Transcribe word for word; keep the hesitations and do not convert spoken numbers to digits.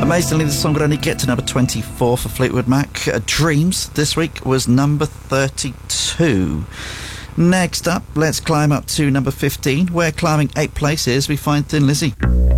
Amazingly, the song would only get to number twenty-four for Fleetwood Mac. Uh, Dreams this week was number thirty-two. Next up, let's climb up to number fifteen, where climbing eight places we find Thin Lizzy.